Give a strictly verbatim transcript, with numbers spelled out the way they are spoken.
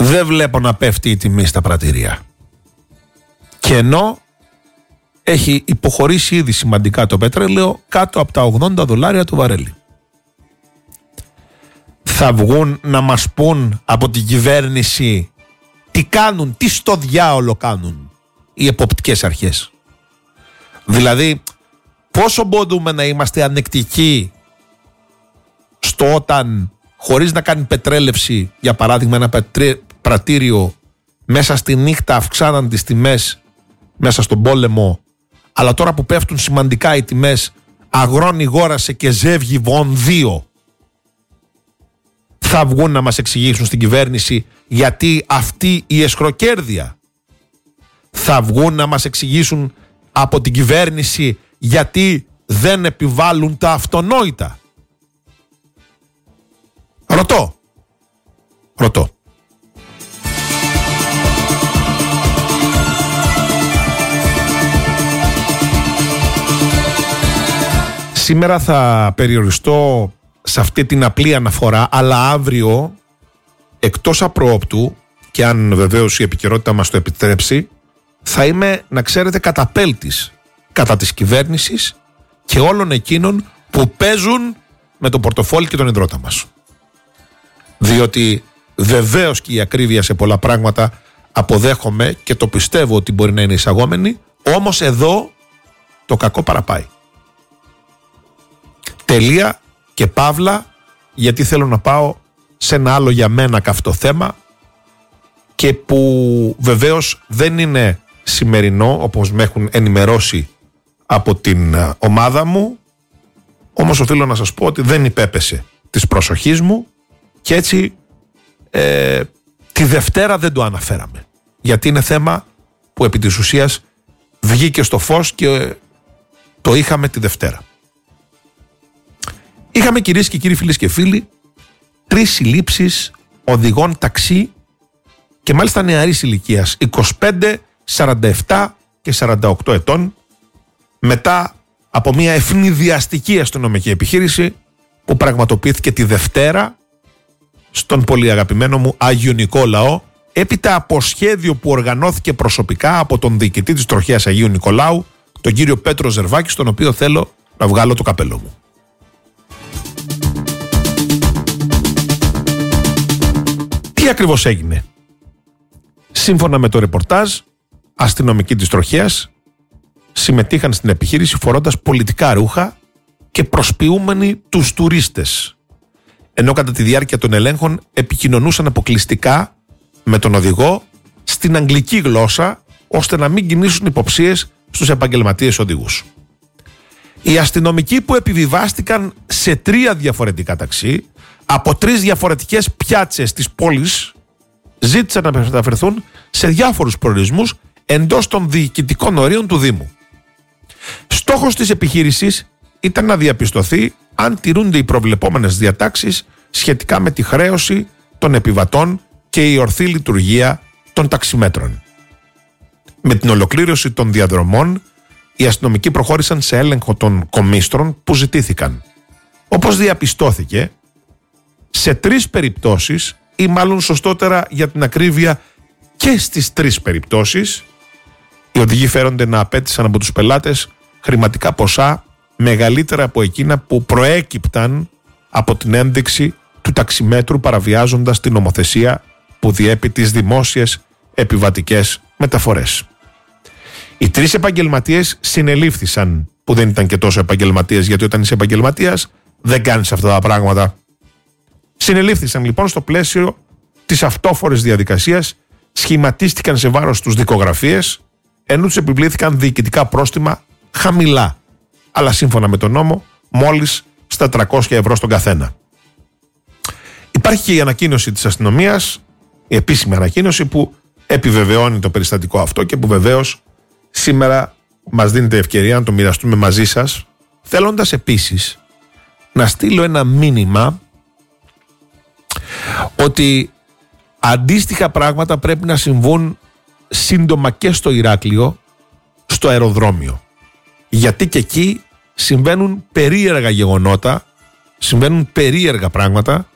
δεν βλέπω να πέφτει η τιμή στα πρατήρια. Και ενώ έχει υποχωρήσει ήδη σημαντικά το πετρέλαιο κάτω από τα ογδόντα δολάρια το βαρέλι. Θα βγουν να μας πούν από την κυβέρνηση τι κάνουν, τι στο διάολο κάνουν οι εποπτικές αρχές. Δηλαδή, πόσο μπορούμε να είμαστε ανεκτικοί στο όταν, χωρίς να κάνει πετρέλευση, για παράδειγμα ένα πετρέ, πρατήριο, μέσα στη νύχτα αυξάναν τις τιμές μέσα στον πόλεμο, αλλά τώρα που πέφτουν σημαντικά οι τιμές, αγρώνει γόρασε και ζεύγει βον δύο. Θα βγουν να μας εξηγήσουν στην κυβέρνηση γιατί αυτή η εσχροκέρδεια. Θα βγουν να μας εξηγήσουν από την κυβέρνηση γιατί δεν επιβάλλουν τα αυτονόητα. Ρωτώ. Ρωτώ. Σήμερα θα περιοριστώ σε αυτή την απλή αναφορά, αλλά αύριο, εκτός απροόπτου, και αν βεβαίως η επικαιρότητα μας το επιτρέψει, θα είμαι, να ξέρετε, καταπέλτης κατά της κυβέρνησης και όλων εκείνων που παίζουν με το πορτοφόλι και τον ιδρώτα μας. Διότι βεβαίως και η ακρίβεια σε πολλά πράγματα αποδέχομαι και το πιστεύω ότι μπορεί να είναι εισαγόμενη, όμως εδώ το κακό παραπάει. Τελεία και παύλα, γιατί θέλω να πάω σε ένα άλλο για μένα καυτό θέμα και που βεβαίως δεν είναι σημερινό, όπως με έχουν ενημερώσει από την ομάδα μου, όμως οφείλω να σας πω ότι δεν υπέπεσε της προσοχής μου και έτσι ε, τη Δευτέρα δεν το αναφέραμε, γιατί είναι θέμα που επί της ουσίας βγήκε στο φως και το είχαμε τη Δευτέρα. Είχαμε, κυρίες και κύριοι, φίλες και φίλοι, τρεις συλλήψεις οδηγών ταξί και μάλιστα νεαρής ηλικίας, είκοσι πέντε, σαράντα επτά και σαράντα οκτώ ετών, μετά από μια ευνηδιαστική αστυνομική επιχείρηση που πραγματοποιήθηκε τη Δευτέρα στον πολύ αγαπημένο μου Άγιο Νικόλαο, έπειτα από σχέδιο που οργανώθηκε προσωπικά από τον διοικητή της τροχέας Αγίου Νικολάου, τον κύριο Πέτρο Ζερβάκη, στον οποίο θέλω να βγάλω το καπέλο μου. Τι ακριβώς έγινε? Σύμφωνα με το ρεπορτάζ, αστυνομικοί της τροχέας συμμετείχαν στην επιχείρηση φορώντας πολιτικά ρούχα και προσποιούμενοι τους τουρίστες, ενώ κατά τη διάρκεια των ελέγχων επικοινωνούσαν αποκλειστικά με τον οδηγό στην αγγλική γλώσσα, ώστε να μην κινήσουν υποψίες στους επαγγελματίες οδηγούς. Οι αστυνομικοί που επιβιβάστηκαν σε τρία διαφορετικά ταξί από τρεις διαφορετικές πιάτσες της πόλης ζήτησαν να μεταφερθούν σε διάφορους προορισμούς εντός των διοικητικών ορίων του Δήμου. Στόχος της επιχείρησης ήταν να διαπιστωθεί αν τηρούνται οι προβλεπόμενες διατάξεις σχετικά με τη χρέωση των επιβατών και η ορθή λειτουργία των ταξιμέτρων. Με την ολοκλήρωση των διαδρομών, οι αστυνομικοί προχώρησαν σε έλεγχο των κομίστρων που ζητήθηκαν. Όπως διαπιστώθηκε, σε τρεις περιπτώσεις, ή μάλλον σωστότερα για την ακρίβεια και στις τρεις περιπτώσεις, οι οδηγοί φέρονται να απέτησαν από τους πελάτες χρηματικά ποσά μεγαλύτερα από εκείνα που προέκυπταν από την ένδειξη του ταξιμέτρου, παραβιάζοντας την νομοθεσία που διέπει τις δημόσιες επιβατικές μεταφορές. Οι τρεις επαγγελματίες συνελήφθησαν, που δεν ήταν και τόσο επαγγελματίες, γιατί όταν είσαι επαγγελματίας δεν κάνεις αυτά τα πράγματα. Συνελήφθησαν λοιπόν στο πλαίσιο της αυτόφορης διαδικασίας, σχηματίστηκαν σε βάρος τους δικογραφίες, ενώ τους επιβλήθηκαν διοικητικά πρόστιμα χαμηλά, αλλά σύμφωνα με τον νόμο μόλις στα τριακόσια ευρώ στον καθένα. Υπάρχει και η ανακοίνωση της αστυνομίας, η επίσημη ανακοίνωση που επιβεβαιώνει το περιστατικό αυτό και που βεβαίως σήμερα μας δίνεται ευκαιρία να το μοιραστούμε μαζί σας, θέλοντας επίσης να στείλω ένα μήνυμα ότι αντίστοιχα πράγματα πρέπει να συμβούν σύντομα και στο Ηράκλειο, στο αεροδρόμιο. Γιατί και εκεί συμβαίνουν περίεργα γεγονότα, συμβαίνουν περίεργα πράγματα